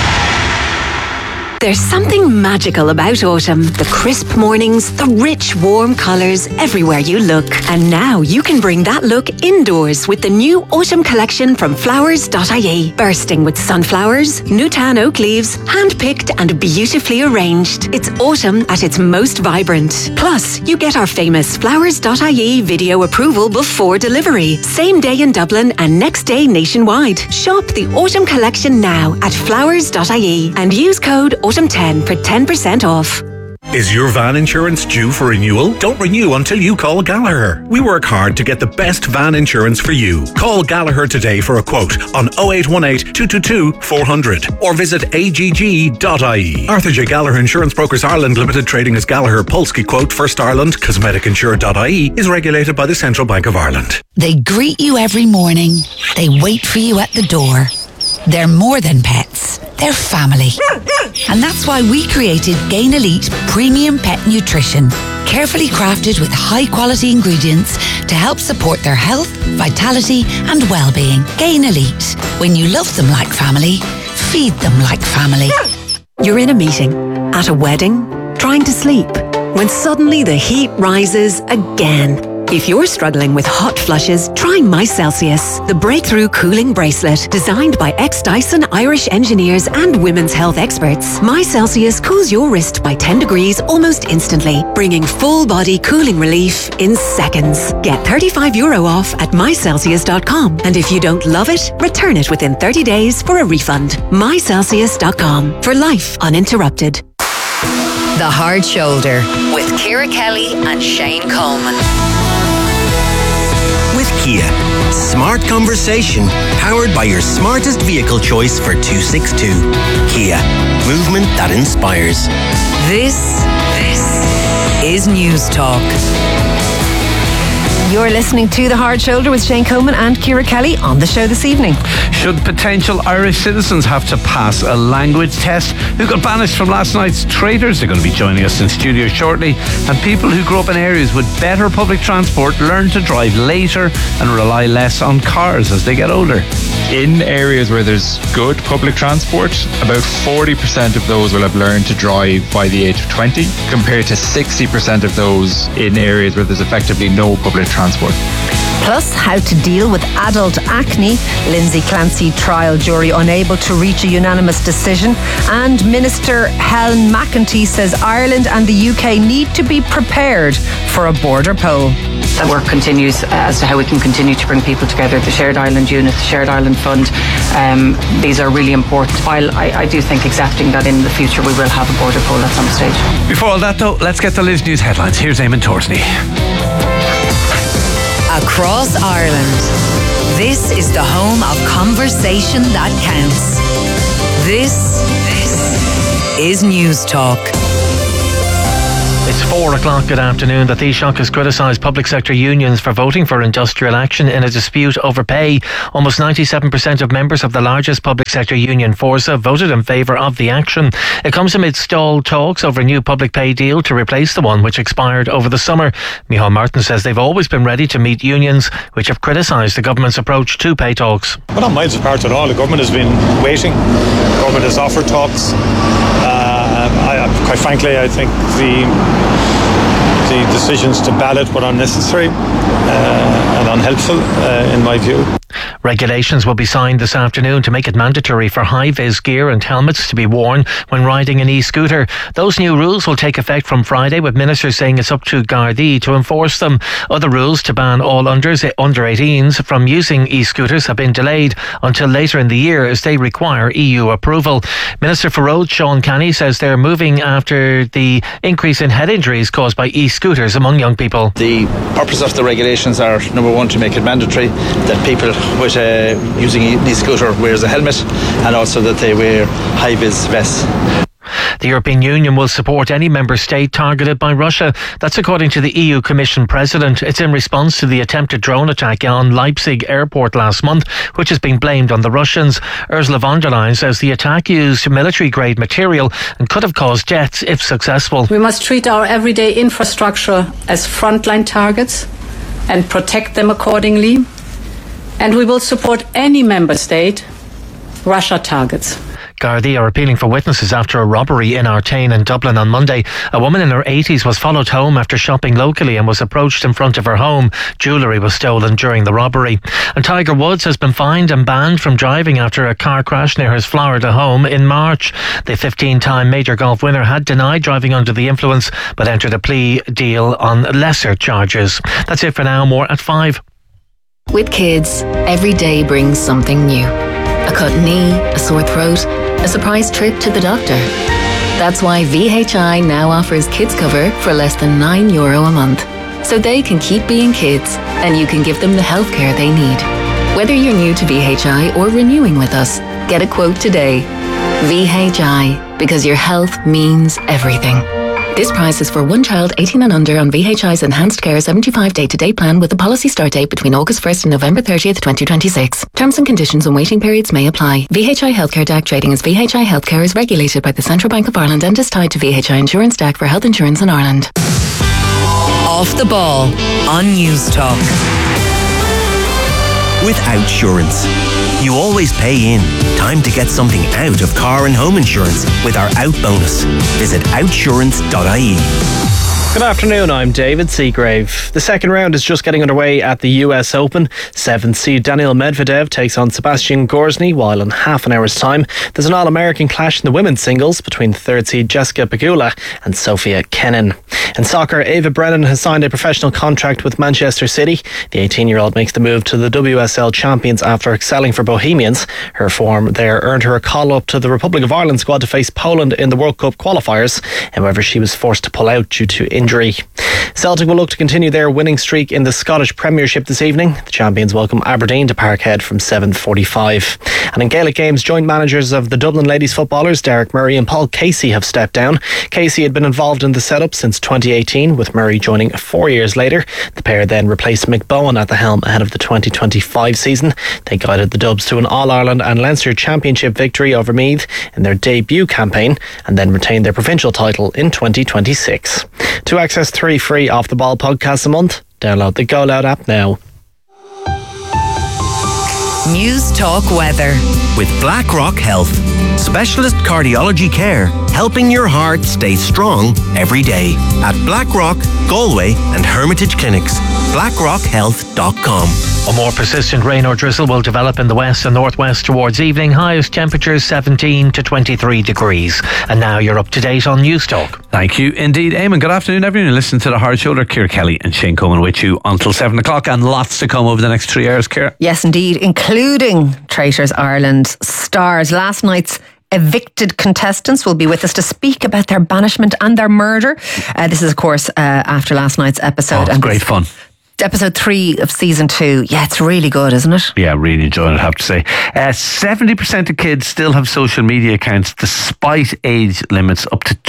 There's something magical about autumn. The crisp mornings, the rich, warm colours everywhere you look. And now you can bring that look indoors with the new autumn collection from flowers.ie. Bursting with sunflowers, Nutan oak leaves, hand-picked and beautifully arranged. It's autumn at its most vibrant. Plus, you get our famous flowers.ie video approval before delivery. Same day in Dublin and next day nationwide. Shop the autumn collection now at flowers.ie and use code AUTUMN10 for 10% off. Is your van insurance due for renewal? Don't renew until you call Gallagher. We work hard to get the best van insurance for you. Call Gallagher today for a quote on 0818 222 400 or visit agg.ie. Arthur J. Gallagher Insurance Brokers Ireland Limited, trading as Gallagher Polski Quote, First Ireland, CosmeticInsure.ie, is regulated by the Central Bank of Ireland. They greet you every morning. They wait for you at the door. They're more than pets. They're family. And that's why we created Gain Elite Premium Pet Nutrition. Carefully crafted with high quality ingredients to help support their health, vitality and well-being. Gain Elite. When you love them like family, feed them like family. You're in a meeting, at a wedding, trying to sleep, when suddenly the heat rises again. If you're struggling with hot flushes, try MyCelsius, the breakthrough cooling bracelet designed by ex-Dyson Irish engineers and women's health experts. MyCelsius cools your wrist by 10 degrees almost instantly, bringing full-body cooling relief in seconds. Get €35 off at mycelsius.com, and if you don't love it, return it within 30 days for a refund. mycelsius.com, for life uninterrupted. The Hard Shoulder with Ciara Kelly and Shane Coleman. With Kia, smart conversation powered by your smartest vehicle choice for 262. Kia, movement that inspires. This is News Talk. You're listening to The Hard Shoulder with Shane Coleman and Ciara Kelly on the show this evening. Should potential Irish citizens have to pass a language test? Who got banished from last night's Traitors are going to be joining us in studio shortly. And people who grew up in areas with better public transport learn to drive later and rely less on cars as they get older. In areas where there's good public transport, about 40% of those will have learned to drive by the age of 20, compared to 60% of those in areas where there's effectively no public transport. Plus, how to deal with adult acne. Lindsay Clancy trial jury unable to reach a unanimous decision. And Minister Helen McEntee says Ireland and the UK need to be prepared for a border poll. That work continues as to how we can continue to bring people together. The Shared Ireland Unit, the Shared Ireland Fund, these are really important. While I do think accepting that in the future we will have a border poll at some stage. Before all that though, let's get the Liz News headlines. Here's Eamon Torsney. Across Ireland, this is the home of conversation that counts. This is News Talk. It's 4 o'clock. Good afternoon. The Taoiseach has criticised public sector unions for voting for industrial action in a dispute over pay. Almost 97% of members of the largest public sector union, Forza, voted in favour of the action. It comes amid stalled talks over a new public pay deal to replace the one which expired over the summer. Micheál Martin says they've always been ready to meet unions which have criticised the government's approach to pay talks. We're not miles apart at all. The government has been waiting. The government has offered talks. Quite frankly, I think the decisions to ballot were unnecessary and unhelpful in my view. Regulations will be signed this afternoon to make it mandatory for high-vis gear and helmets to be worn when riding an e-scooter. Those new rules will take effect from Friday, with ministers saying it's up to Gardaí to enforce them. Other rules to ban all under 18s from using e-scooters have been delayed until later in the year as they require EU approval. Minister for Roads Sean Canny says they're moving after the increase in head injuries caused by e-scooters among young people. The purpose of the regulations are, number one, to make it mandatory that people with using e-scooter wears a helmet, and also that they wear high-vis vests. The European Union will support any member state targeted by Russia. That's according to the EU Commission President. It's in response to the attempted drone attack on Leipzig airport last month, which has been blamed on the Russians. Ursula von der Leyen says the attack used military-grade material and could have caused deaths if successful. We must treat our everyday infrastructure as frontline targets and protect them accordingly. And we will support any member state Russia targets. Gardaí are appealing for witnesses after a robbery in Artane in Dublin on Monday. A woman in her 80s was followed home after shopping locally and was approached in front of her home. Jewellery was stolen during the robbery. And Tiger Woods has been fined and banned from driving after a car crash near his Florida home in March. The 15-time major golf winner had denied driving under the influence but entered a plea deal on lesser charges. That's it for now. More at 5. With kids, every day brings something new. A cut knee, a sore throat, a surprise trip to the doctor. That's why VHI now offers kids cover for less than €9 a month. So they can keep being kids and you can give them the healthcare they need. Whether you're new to VHI or renewing with us, get a quote today. VHI, because your health means everything. This price is for one child 18 and under on VHI's Enhanced Care 75 day-to-day plan with the policy start date between August 1st and November 30th, 2026. Terms and conditions and waiting periods may apply. VHI Healthcare DAC trading as VHI Healthcare is regulated by the Central Bank of Ireland and is tied to VHI Insurance DAC for health insurance in Ireland. Off the ball on News Talk. With Outsurance, you always pay in. Time to get something out of car and home insurance with our Out bonus. Visit outsurance.ie. Good afternoon, I'm David Seagrave. The second round is just getting underway at the US Open. 7th seed Daniil Medvedev takes on Sebastian Gorzny, while in half an hour's time there's an All-American clash in the women's singles between 3rd seed Jessica Pegula and Sophia Kenin. In soccer, Ava Brennan has signed a professional contract with Manchester City. The 18-year-old makes the move to the WSL champions after excelling for Bohemians. Her form there earned her a call-up to the Republic of Ireland squad to face Poland in the World Cup qualifiers. However, she was forced to pull out due to injury. Celtic will look to continue their winning streak in the Scottish Premiership this evening. The champions welcome Aberdeen to Parkhead from 7:45. And in Gaelic games, joint managers of the Dublin Ladies footballers Derek Murray and Paul Casey have stepped down. Casey had been involved in the setup since 2018, with Murray joining 4 years later. The pair then replaced Mick Bowen at the helm ahead of the 2025 season. They guided the Dubs to an All-Ireland and Leinster Championship victory over Meath in their debut campaign, and then retained their provincial title in 2026. To access 3 free Off the Ball podcasts a month, download the Go Loud app now. News Talk Weather. With BlackRock Health. Specialist cardiology care, helping your heart stay strong every day. At BlackRock, Galway and Hermitage Clinics. BlackRockHealth.com. A more persistent rain or drizzle will develop in the west and northwest towards evening. Highest temperatures 17 to 23 degrees. And now you're up to date on News Talk. Thank you indeed, Eamon. Good afternoon, everyone. You listen to The Hard Shoulder. Ciara Kelly and Shane Coleman with you until 7 o'clock, and lots to come over the next 3 hours, Ciara. Yes, indeed, including Traitors Ireland stars. Last night's evicted contestants will be with us to speak about their banishment and their murder. This is, of course, after last night's episode. It's great fun. Episode 3 of season 2. Yeah, it's really good, isn't it? Yeah, really enjoyed it, I have to say. 70% of kids still have social media accounts despite age limits. Up to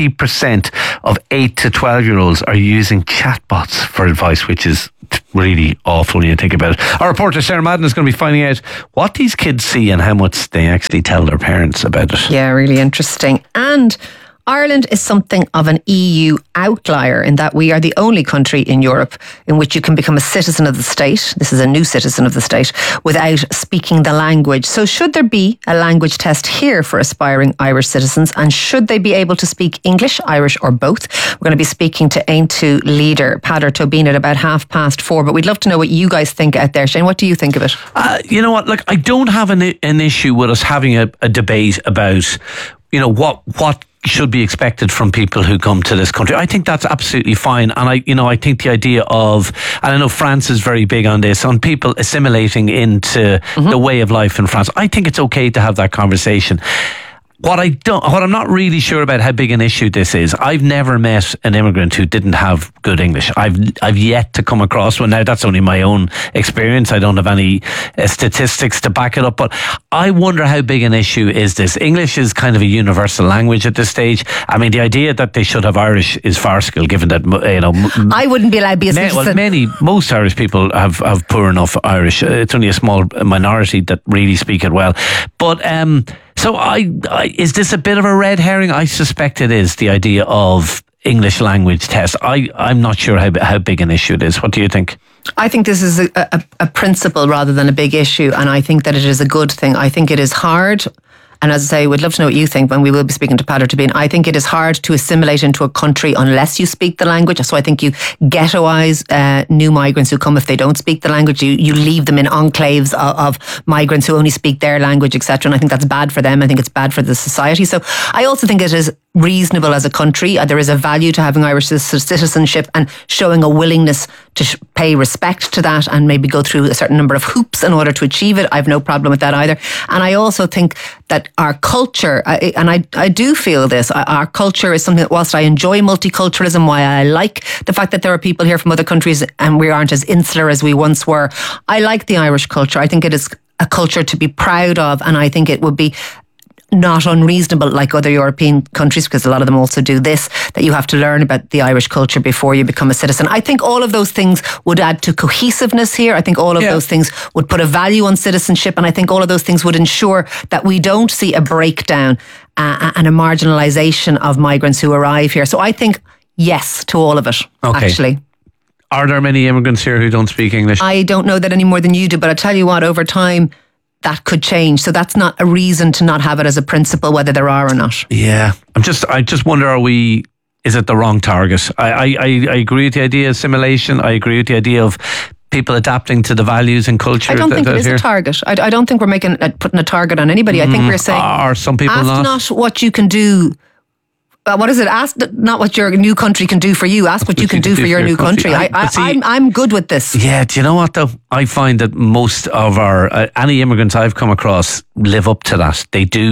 20% of 8 to 12-year-olds are using chatbots for advice, which is really awful when you think about it. Our reporter Sarah Madden is going to be finding out what these kids see and how much they actually tell their parents about it. Yeah, really interesting. And Ireland is something of an EU outlier in that we are the only country in Europe in which you can become a citizen of the state. This is a new citizen of the state without speaking the language. So should there be a language test here for aspiring Irish citizens, and should they be able to speak English, Irish or both? We're going to be speaking to Aintu leader Peadar Tóibín at about 4:30, but we'd love to know what you guys think out there. Shane, what do you think of it? You know what, look, I don't have an issue with us having a debate about, you know, what should be expected from people who come to this country. I think that's absolutely fine. And I think the idea of, and I know France is very big on this, on people assimilating into the way of life in France. I think it's okay to have that conversation. What I'm not really sure about how big an issue this is. I've never met an immigrant who didn't have good English. I've yet to come across one. Now that's only my own experience. I don't have any statistics to back it up. But I wonder how big an issue is this. English is kind of a universal language at this stage. I mean, the idea that they should have Irish is farcical, given that I wouldn't be allowed to be a citizen. Most Irish people have poor enough Irish. It's only a small minority that really speak it well. But so is this a bit of a red herring? I suspect it is, the idea of English language test. I'm not sure how big an issue it is. What do you think? I think this is a principle rather than a big issue, and I think that it is a good thing. I think it is hard. And as I say, we'd love to know what you think when we will be speaking to Peadar Tóibín. I think it is hard to assimilate into a country unless you speak the language. So I think you ghettoise new migrants who come if they don't speak the language. You leave them in enclaves of migrants who only speak their language, etc. And I think that's bad for them. I think it's bad for the society. So I also think it is reasonable as a country. There is a value to having Irish citizenship and showing a willingness to pay respect to that and maybe go through a certain number of hoops in order to achieve it. I have no problem with that either. And I also think that our culture, and I do feel this, our culture is something that, whilst I enjoy multiculturalism, why I like the fact that there are people here from other countries and we aren't as insular as we once were, I like the Irish culture. I think it is a culture to be proud of, and I think it would be not unreasonable, like other European countries, because a lot of them also do this, that you have to learn about the Irish culture before you become a citizen. I think all of those things would add to cohesiveness here. I think all of those things would put a value on citizenship, and I think all of those things would ensure that we don't see a breakdown and a marginalisation of migrants who arrive here. So I think yes to all of it, actually. Are there many immigrants here who don't speak English? I don't know that any more than you do, but I tell you what, over time that could change. So that's not a reason to not have it as a principle, whether there are or not. Yeah. I just wonder, is it the wrong target? I agree with the idea of assimilation. I agree with the idea of people adapting to the values and culture. I don't think it is a target. I don't think we're putting a target on anybody. I think we're saying, are some people not what you can do. What is it? Ask not what your new country can do for you. Ask what you can do for your new country. I'm good with this. Yeah, do you know what though? I find that most of our any immigrants I've come across live up to that. They do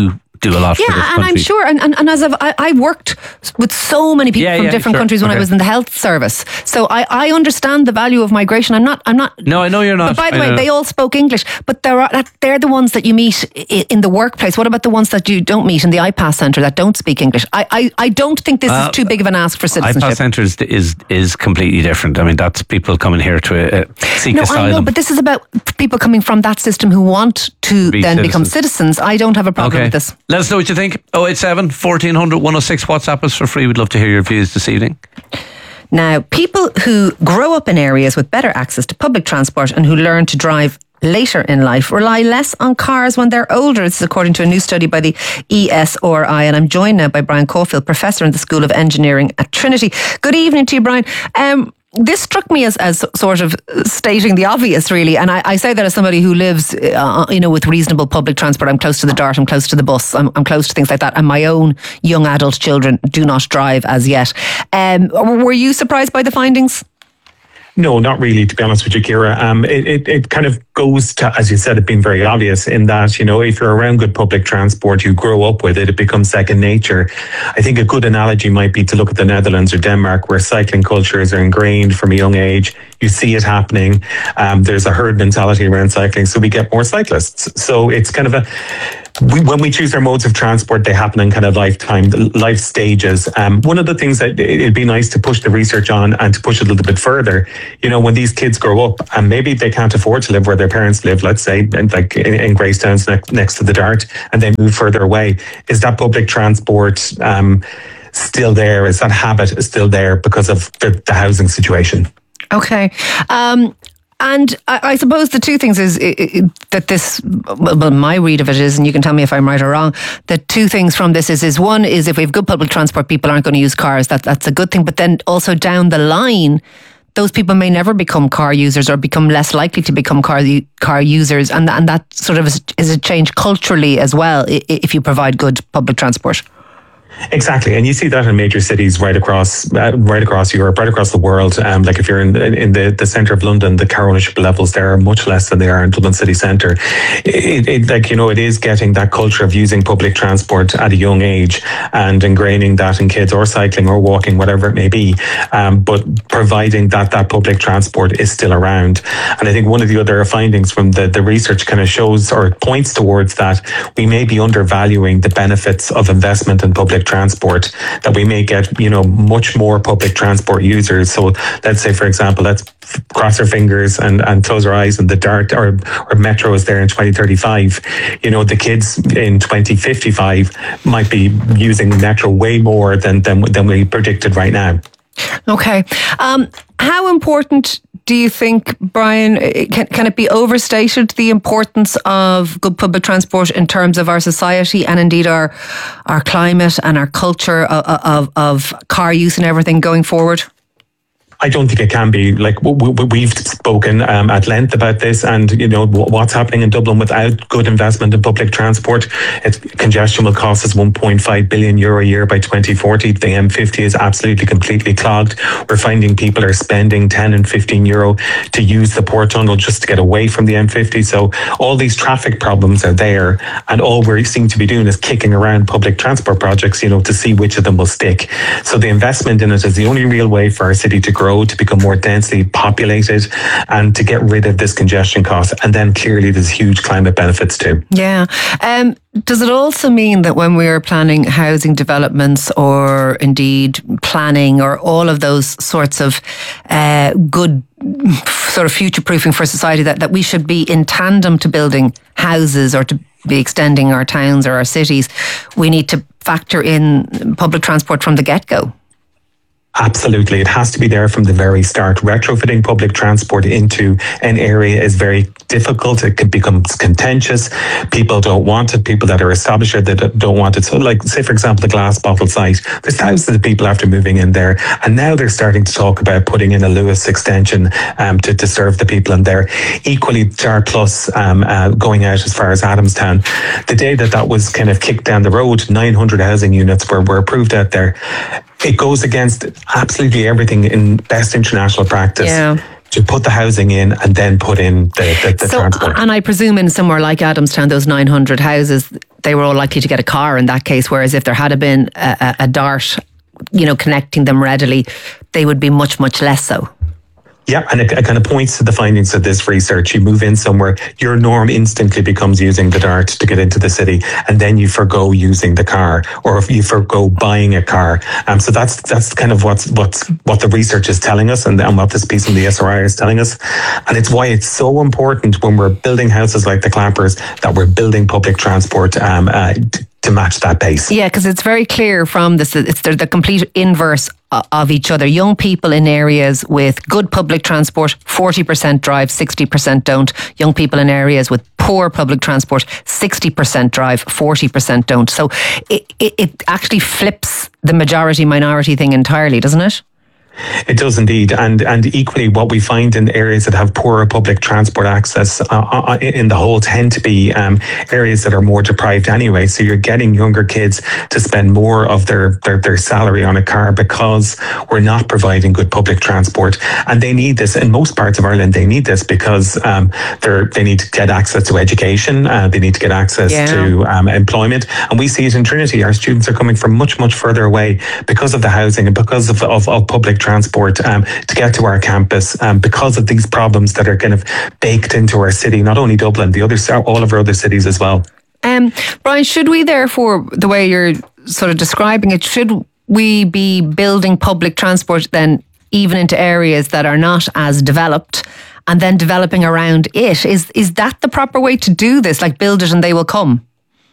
do a lot for this Yeah, country. and I'm sure, and as I worked with so many people from different countries when I was in the health service, so I understand the value of migration. I'm not. No, I know you're not. But by the way, they all spoke English, but they're the ones that you meet in the workplace. What about the ones that you don't meet in the IPAS centre that don't speak English? I don't think this is too big of an ask for citizenship. IPAS centre is completely different. I mean, that's people coming here to seek asylum. I know, but this is about people coming from that system who want to then become citizens. I don't have a problem with this. Let us know what you think. 087 1400 106. WhatsApp us for free. We'd love to hear your views this evening. Now, people who grow up in areas with better access to public transport and who learn to drive later in life rely less on cars when they're older. This is according to a new study by the ESRI. And I'm joined now by Brian Caulfield, Professor in the School of Engineering at Trinity. Good evening to you, Brian. This struck me as sort of stating the obvious, really. And I say that as somebody who lives, with reasonable public transport. I'm close to the DART, I'm close to the bus, I'm close to things like that. And my own young adult children do not drive as yet. Were you surprised by the findings? No, not really, to be honest with you, Ciara. It kind of goes to, as you said, it being very obvious in that, if you're around good public transport, you grow up with it, it becomes second nature. I think a good analogy might be to look at the Netherlands or Denmark, where cycling cultures are ingrained from a young age. You see it happening. There's a herd mentality around cycling, so we get more cyclists. So it's kind of when we choose our modes of transport, they happen in kind of life stages. One of the things that it'd be nice to push the research on and to push it a little bit further, when these kids grow up and maybe they can't afford to live where their parents live, let's say, like in Greystones next to the DART, and they move further away, is that public transport still there? Is that habit still there because of the housing situation? Okay. And I suppose the two things is that this, well, my read of it is, and you can tell me if I'm right or wrong, the two things from this is one is if we have good public transport, people aren't going to use cars. That's a good thing. But then also down the line, those people may never become car users or become less likely to become car users. And that sort of is a change culturally as well if you provide good public transport. Exactly, and you see that in major cities right across Europe, right across the world. Like if you're in the centre of London, the car ownership levels there are much less than they are in Dublin city centre. It is getting that culture of using public transport at a young age and ingraining that in kids, or cycling or walking, whatever it may be. But providing that public transport is still around. And I think one of the other findings from the research kind of shows or points towards that we may be undervaluing the benefits of investment in public transport, that we may get much more public transport users. So let's say, for example, let's cross our fingers and close our eyes and the DART or metro is there in 2035. The kids in 2055 might be using metro way more than we predicted right now. Okay. How important do you think, Brian, can it be overstated, the importance of good public transport in terms of our society and indeed our climate and our culture of car use and everything going forward? I don't think it can be. Like, we've spoken at length about this, and what's happening in Dublin without good investment in public transport. Congestion will cost us €1.5 billion a year by 2040. The M50 is absolutely completely clogged. We're finding people are spending €10 and €15 to use the Port Tunnel just to get away from the M50. So all these traffic problems are there, and all we seem to be doing is kicking around public transport projects, to see which of them will stick. So the investment in it is the only real way for our city to grow, to become more densely populated, and to get rid of this congestion cost. And then clearly there's huge climate benefits too. Yeah. Does it also mean that when we're planning housing developments or indeed planning or all of those sorts of good sort of future-proofing for society, that we should be in tandem to building houses or to be extending our towns or our cities, we need to factor in public transport from the get-go? Absolutely. It has to be there from the very start. Retrofitting public transport into an area is very difficult. It can become contentious. People don't want it. People that are established there that don't want it. So, like, say, for example, the Glass Bottle site, there's thousands of people after moving in there. And now they're starting to talk about putting in a Lewis extension to serve the people in there. Equally, DART Plus going out as far as Adamstown. The day that was kind of kicked down the road, 900 housing units were approved out there. It goes against absolutely everything in best international practice. Yeah. To put the housing in and then put in the transport. And I presume in somewhere like Adamstown, those 900 houses, they were all likely to get a car in that case, whereas if there had been a DART, connecting them readily, they would be much, much less so. Yeah, and it kind of points to the findings of this research. You move in somewhere, your norm instantly becomes using the DART to get into the city, and then you forgo using the car, or if you forgo buying a car. So that's kind of what the research is telling us, and what this piece from the SRI is telling us. And it's why it's so important when we're building houses like the Clappers that we're building public transport to match that pace. Yeah, because it's very clear from this, they're the complete inverse of each other. Young people in areas with good public transport, 40% drive, 60% don't. Young people in areas with poor public transport, 60% drive, 40% don't. So it actually flips the majority-minority thing entirely, doesn't it? It does indeed, and equally what we find in areas that have poorer public transport access in the whole tend to be areas that are more deprived anyway. So you're getting younger kids to spend more of their salary on a car because we're not providing good public transport, and they need this in most parts of Ireland. They need this because they need to get access to education, they need to get access to employment, and we see it in Trinity. Our students are coming from much, much further away because of the housing and because of public transport to get to our campus because of these problems that are kind of baked into our city, not only Dublin, all of our other cities as well. Brian, should we therefore, the way you're sort of describing it, should we be building public transport then even into areas that are not as developed and then developing around it? Is that the proper way to do this? Like build it and they will come?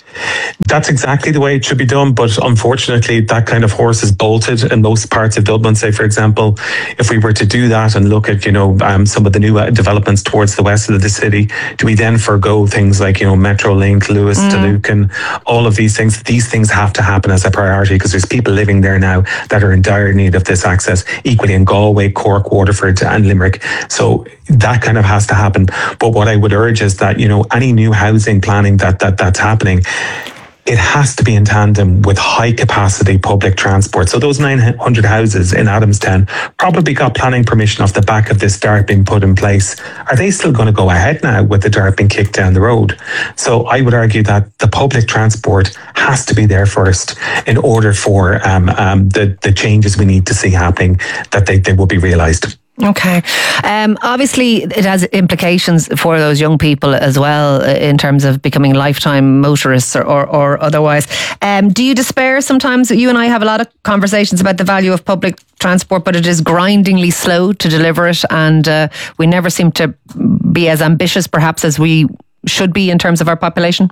That's exactly the way it should be done, but unfortunately that kind of horse is bolted in most parts of Dublin. Say, for example, if we were to do that and look at some of the new developments towards the west of the city, do we then forgo things like Metrolink, Lewis to Lucan, all of these things? These things have to happen as a priority because there's people living there now that are in dire need of this access, equally in Galway, Cork, Waterford and Limerick. So that kind of has to happen. But what I would urge is that any new housing planning that's happening, it has to be in tandem with high capacity public transport. So those 900 houses in Adamstown probably got planning permission off the back of this DART being put in place. Are they still going to go ahead now with the DART being kicked down the road? So I would argue that the public transport has to be there first in order for the changes we need to see happening, that they will be realised. Okay. Obviously, it has implications for those young people as well in terms of becoming lifetime motorists or otherwise. Do you despair sometimes? You and I have a lot of conversations about the value of public transport, but it is grindingly slow to deliver it, and we never seem to be as ambitious perhaps as we should be in terms of our population.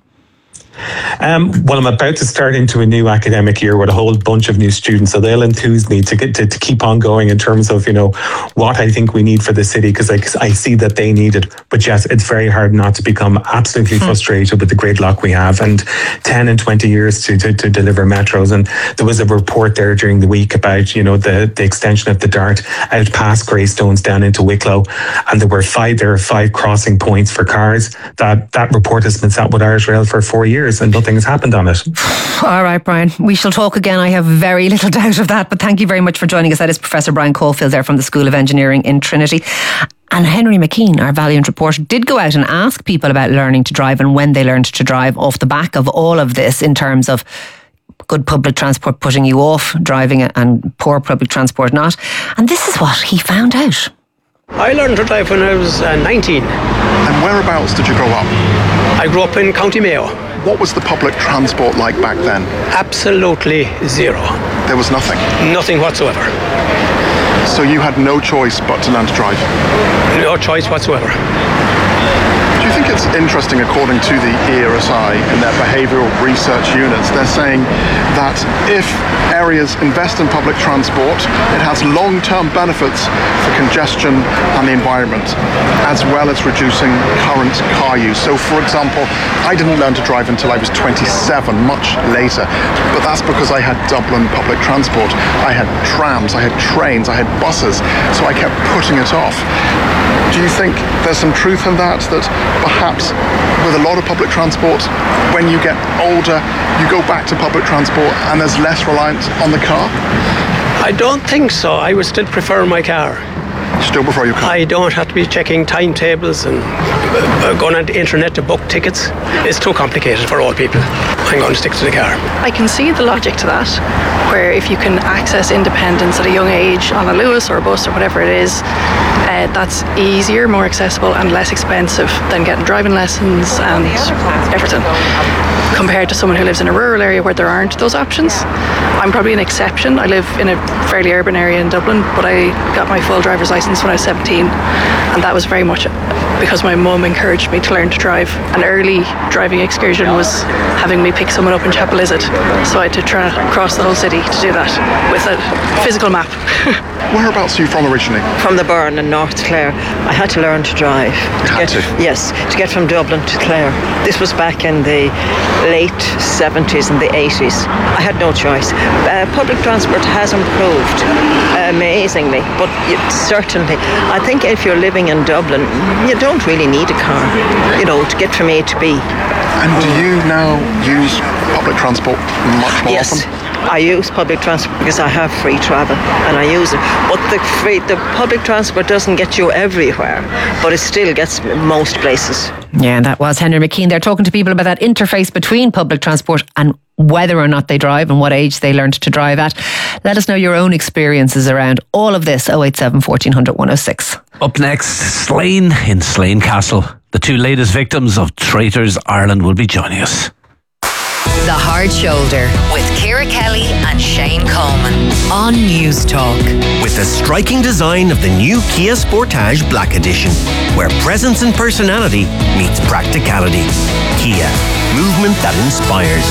Well, I'm about to start into a new academic year with a whole bunch of new students, so they'll enthuse me to keep on going in terms of what I think we need for the city, because I see that they need it. But yes, it's very hard not to become absolutely frustrated with the gridlock we have, and 10 and 20 years to deliver metros. And there was a report there during the week about the extension of the DART out past Greystones down into Wicklow, and there were five crossing points for cars. That report has been sat with Irish Rail for 4 years and nothing has happened on it. All right, Brian, we shall talk again. I have very little doubt of that, but thank you very much for joining us. That is Professor Brian Caulfield there from the School of Engineering in Trinity. And Henry McKean, our Valiant reporter, did go out and ask people about learning to drive and when they learned to drive off the back of all of this in terms of good public transport putting you off driving and poor public transport not. And this is what he found out. I learned to drive when I was 19. And whereabouts did you grow up? I grew up in County Mayo. What was the public transport like back then? Absolutely zero. There was nothing? Nothing whatsoever. So you had no choice but to learn to drive? No choice whatsoever. Do you think it's interesting, according to the ERSI in their behavioural research units, they're saying that if areas invest in public transport, it has long-term benefits for congestion and the environment, as well as reducing current car use. So, for example, I didn't learn to drive until I was 27, much later, but that's because I had Dublin public transport. I had trams, I had trains, I had buses, so I kept putting it off. Do you think there's some truth in that perhaps with a lot of public transport, when you get older, you go back to public transport and there's less reliance on the car? I don't think so. I would still prefer my car. Still prefer you come? I don't have to be checking timetables and going on the internet to book tickets. It's too complicated for all people. I'm going to stick to the car. I can see the logic to that, where if you can access independence at a young age on a Lewis or a bus or whatever it is, that's easier, more accessible and less expensive than getting driving lessons and everything. Compared to someone who lives in a rural area where there aren't those options. I'm probably an exception. I live in a fairly urban area in Dublin, but I got my full driver's licence when I was 17, and that was very much because my mum encouraged me to learn to drive. An early driving excursion was having me pick someone up in Chapelizod, so I had to try to cross the whole city to do that with a physical map. Whereabouts are you from originally? From the Burn in North Clare. I had to learn to drive. Yes, to get from Dublin to Clare. This was back in the late 70s and the 80s. I had no choice. Public transport has improved amazingly, but certainly, I think if you're living in Dublin, you don't really need a car, to get from A to B. And do you now use public transport much more often? I use public transport because I have free travel and I use it. But the public transport doesn't get you everywhere, but it still gets most places. Yeah, that was Henry McKean there talking to people about that interface between public transport and whether or not they drive and what age they learned to drive at. Let us know your own experiences around all of this. 087 1400 106. Up next, Slane in Slane Castle. The two latest victims of Traitors Ireland will be joining us. The Hard Shoulder with Ciara Kelly and Shane Coleman on News Talk. With the striking design of the new Kia Sportage Black Edition, where presence and personality meets practicality. Kia, movement that inspires.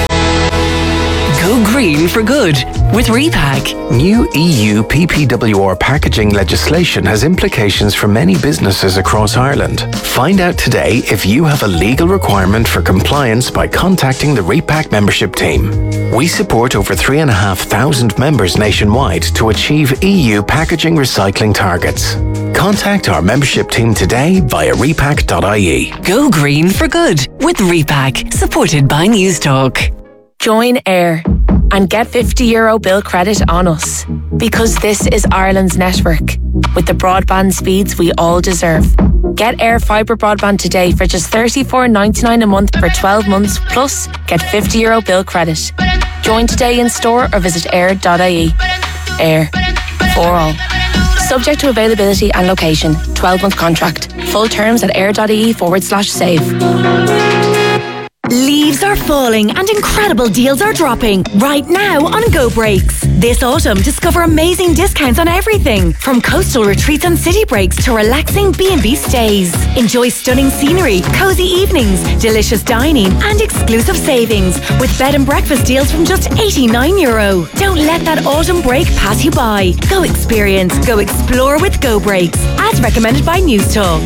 Go green for good with Repack. New EU PPWR packaging legislation has implications for many businesses across Ireland. Find out today if you have a legal requirement for compliance by contacting the Repack membership team. We support over 3,500 members nationwide to achieve EU packaging recycling targets. Contact our membership team today via repack.ie. Go green for good with Repack, supported by News Talk. Join AIR and get €50 bill credit on us, because this is Ireland's network with the broadband speeds we all deserve. Get AIR fibre broadband today for just $34.99 a month for 12 months, plus get €50 bill credit. Join today in store or visit air.ie. AIR, for all. Subject to availability and location. 12-month contract. Full terms at air.ie/save. Leaves are falling and incredible deals are dropping right now on Go Breaks. This autumn, discover amazing discounts on everything from coastal retreats and city breaks to relaxing B&B stays. Enjoy stunning scenery, cozy evenings, delicious dining and exclusive savings with bed and breakfast deals from just €89. Don't let that autumn break pass you by. Go experience, go explore with Go Breaks, as recommended by News Talk.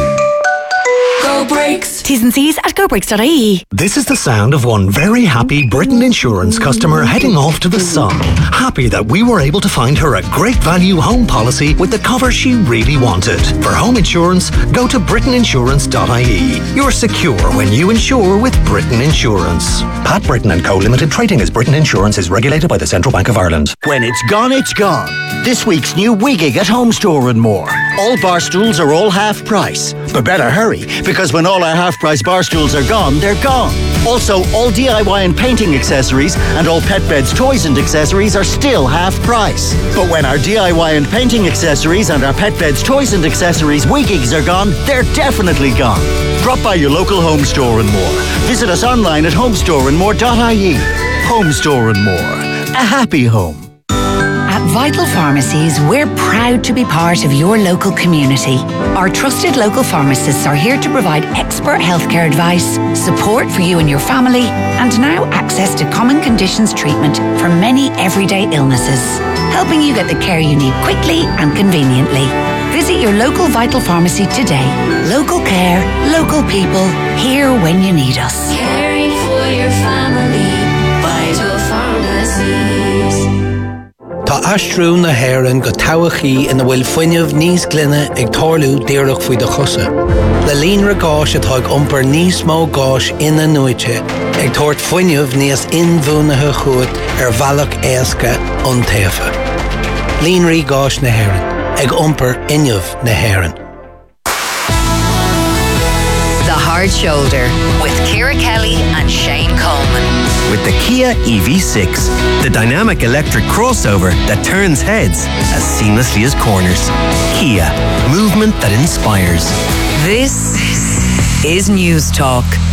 Go Breaks. T's and C's at gobreaks.ie. This is the sound of one very happy Britain Insurance customer heading off to the sun. Happy that we were able to find her a great value home policy with the cover she really wanted. For home insurance, go to britainiinsurance.ie. You're secure when you insure with Britain Insurance. Pat Britain & Co Limited, trading as Britain Insurance, is regulated by the Central Bank of Ireland. When it's gone, it's gone. This week's new WeGig at Home Store and More. All bar stools are all half price. But better hurry, because when all our half-price bar stools are gone, they're gone. Also, all DIY and painting accessories and all pet beds, toys and accessories are still half price. But when our DIY and painting accessories and our pet beds, toys and accessories WeGigs are gone, they're definitely gone. Drop by your local Home Store and More. Visit us online at homestoreandmore.ie. Home Store and More. A happy home. At Vital Pharmacies, we're proud to be part of your local community. Our trusted local pharmacists are here to provide expert healthcare advice, support for you and your family, and now access to common conditions treatment for many everyday illnesses, helping you get the care you need quickly and conveniently. Visit your local Vital Pharmacy today. Local care, local people, here when you need us. Caring for your family, Vital Pharmacies. Tá astrú na hÉireann go towachaí ina bhfuil fuinneamh níos glynne ag tarlú díreach faoi de chusa. Le líonra gáis atá ag iompar níos mó gáis ina nuaite ag tabhairt fuinneamh níos inmhúnathe chuat ar bhealach éasca an taofa. Líonraí gáis na hÉireann. ag iompar inniuh na hÉireann. The Hard Shoulder with Ciara Kelly and Shane Coleman. With the Kia EV6, the dynamic electric crossover that turns heads as seamlessly as corners. Kia, movement that inspires. This is News Talk.